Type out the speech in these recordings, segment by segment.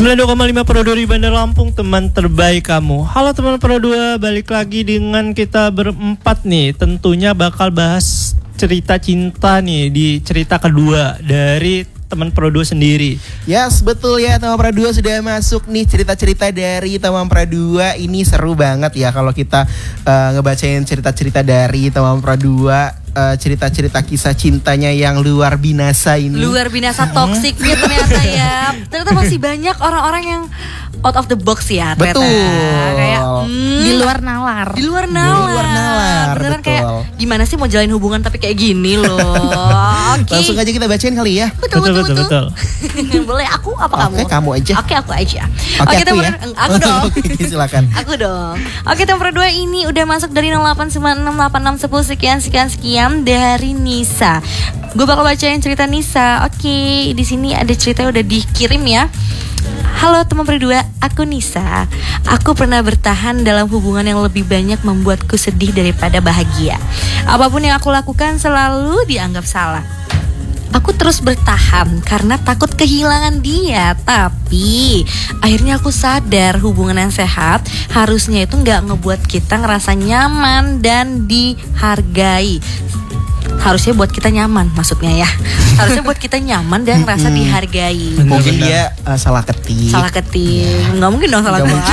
92,5 Pro 2 di Bandar Lampung, teman terbaik kamu. Halo teman Pro 2, balik lagi dengan kita berempat nih. Tentunya bakal bahas cerita cinta nih di cerita kedua dari teman Pro 2 sendiri. Yes, betul ya, teman Pro 2 sudah masuk nih cerita-cerita dari teman Pro 2. Ini seru banget ya kalau kita ngebacain cerita-cerita dari teman Pro 2. Cerita-cerita kisah cintanya yang luar binasa ini. Luar binasa toksiknya ternyata ya. Ternyata masih banyak orang-orang yang out of the box ya ternyata. Betul. Kayak di luar nalar. Di luar nalar. Beneran betul. kayak gimana sih mau jalin hubungan tapi kayak gini loh. Oke. Langsung aja kita bacain kali ya. Betul. Boleh aku apa kamu? Oke, kamu aja. Oke, aku aja. Oke, aku ya. Aku dong. Oke, silakan. Aku dong. Oke, teman Pro 2 ini udah masuk dari 08968610 sekian dari Nisa. Gue bakal bacain cerita Nisa. Oke, di sini ada cerita udah dikirim ya. Halo teman Pro 2, aku Nisa. Aku pernah bertahan dalam hubungan yang lebih banyak membuatku sedih daripada bahagia. Apapun yang aku lakukan selalu dianggap salah. Aku terus bertahan karena takut kehilangan dia. Tapi akhirnya aku sadar hubungan yang sehat harusnya itu gak ngebuat kita ngerasa nyaman dan dihargai. Harusnya buat kita nyaman maksudnya ya. Harusnya buat kita nyaman dan ngerasa dihargai. Mungkin dia salah ketik. Nggak mungkin dong salah gua.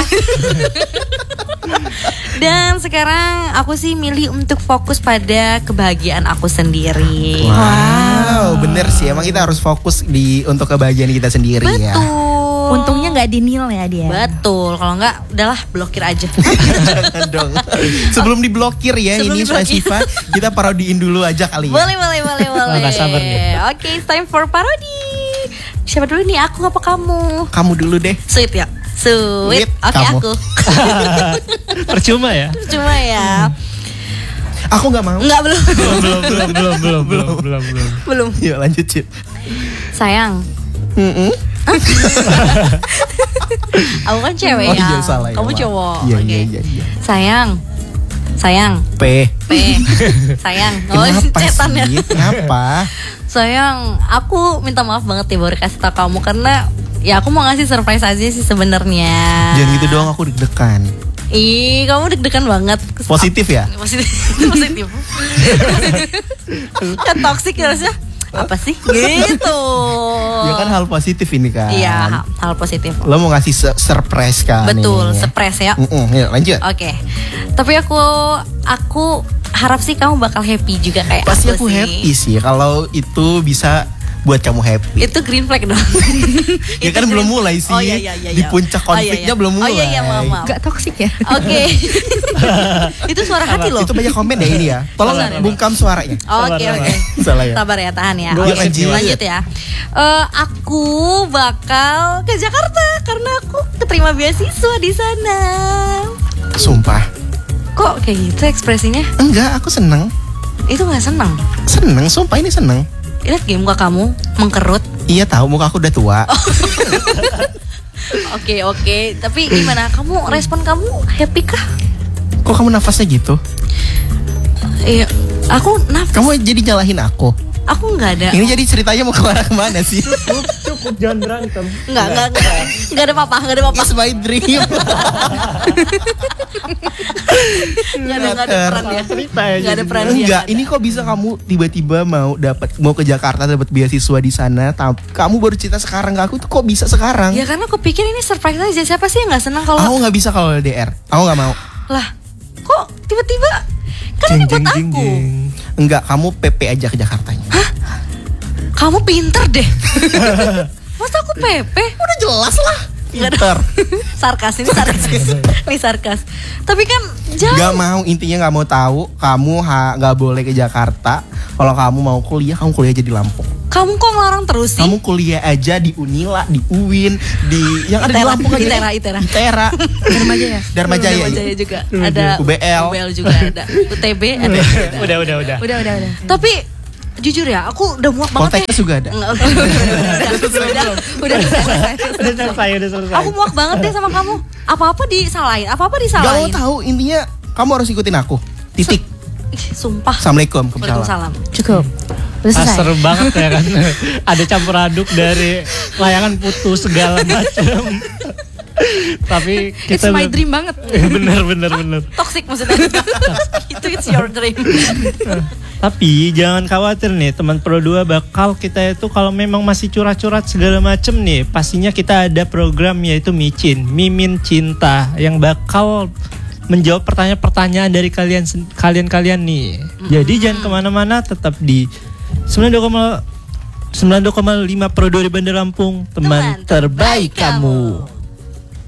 Dan sekarang aku sih milih untuk fokus pada kebahagiaan aku sendiri. Wow, bener sih. Emang kita harus fokus untuk kebahagiaan kita sendiri. Betul. Ya. Untungnya nggak dinil ya dia. Betul. Kalau nggak, udahlah blokir aja. Jangan dong. Sebelum diblokir ya, ini Siva, kita parodiin dulu aja kali ya. Boleh. Nggak sabar nih. Oke, it's time for parody. Siapa dulu nih, aku apa kamu? Kamu dulu deh. Sweet ya. Sweet. Oke, kamu. aku. Percuma ya? Cuma ya. Aku nggak mau. Enggak, belum. Belum. Yuk lanjut Cip. Sayang. Aku kan cewek ya. Iya, salah, kamu ya, cowok. Iya, Oke. iya. Sayang. P. Sayang. Kenapa Cetan ya. sih? Kenapa? Sayang, aku minta maaf banget ya baru kasih tau kamu karena ya aku mau ngasih surprise aja sih sebenarnya. Jangan gitu doang, aku deg-degan. Ih, kamu deg-degan banget. Positif ya? Positif. Kan toksik harusnya. Apa sih? Gitu. Ya kan hal positif ini kan. Iya, hal positif. Lo mau ngasih surprise kan? Betul, surprise ya. Yuk lanjut. Oke. Tapi aku harap sih kamu bakal happy juga kayak Pasti aku sih. happy sih kalau itu bisa buat kamu happy. Itu green flag dong. Ya kan belum mulai sih. Oh, iya. Di puncak konfliknya belum mulai. Oh iya, maaf. Gak toksik ya. Oke. Itu suara hati loh. Itu banyak komen ya ini ya. Tolong Sabar. bungkam suaranya. Oke. Salah ya. Sabar ya, tahan ya. Yuk, Oke, lanjut. lanjut ya. Aku bakal ke Jakarta karena aku keterima beasiswa di sana. Sumpah. Kok kayak gitu ekspresinya? Enggak, aku seneng. Itu nggak seneng. Seneng, sumpah ini seneng. Lihat game muka kamu mengkerut. Iya tahu muka aku udah tua. Oke. Tapi gimana? Respon kamu happy kah? Kok kamu nafasnya gitu? Iya, aku nafas. Kamu jadi nyalahin aku. Aku nggak ada. Ini jadi ceritanya mau kemana sih? Cukup, jangan berantem. Nggak ada apa-apa. It's my dream. Nggak ada peran ya. Cerita ya. Nggak ada peran dia. Enggak, ini kok bisa kamu tiba-tiba mau ke Jakarta dapat beasiswa di sana? Kamu baru cerita sekarang ke aku, itu kok bisa sekarang? Ya karena aku pikir ini surprise aja. Siapa sih yang nggak senang kalau Aku nggak bisa kalau LDR. Aku nggak mau. lah? Kok tiba-tiba? Kan ini buat aku. Enggak, kamu PP aja ke Jakartanya. Hah? Kamu pinter deh. Masa aku PP? Udah jelas lah. Pinter. Sarkas. Ini sarkas. Tapi kan jauh. Gak mau, intinya gak mau tahu. Kamu gak boleh ke Jakarta. Kalau kamu mau kuliah, kamu kuliah aja di Lampung. Kamu kok ngelarang terus sih? Kamu kuliah aja di Unila, di UIN, yang ada di Lampung aja. Itera. Dharma Jaya juga. Ada UBL juga ada. UTB ada. Udah. Tapi jujur ya, aku udah muak banget. Poltekkes juga ada. Udah selesai. Aku muak banget deh sama kamu. Apa-apa disalahin. Gak mau tahu, intinya kamu harus ikutin aku. Titik. Sumpah. Assalamualaikum. Waalaikumsalam. Cukup. Udah selesai. Seru banget ya kan. Ada campur aduk dari layangan putus segala macam. Tapi It's kita my dream banget. bener. Toxic maksudnya. It's your dream. Tapi jangan khawatir nih teman Pro 2, bakal kita itu kalau memang masih curhat-curhat segala macem nih, pastinya kita ada program yaitu Micin, Mimin Cinta, yang bakal menjawab pertanyaan-pertanyaan dari kalian nih. Jadi jangan kemana-mana, tetap di 92,5 Pro 2 di Bandar Lampung, teman terbaik kamu.